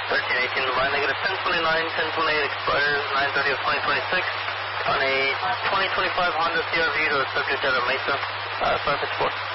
1318 Dubai, negative 1029, 1028 expires 9:30 of 2026 on a 2025 Honda CR-V to a subject at a Mesa, Surface Sport.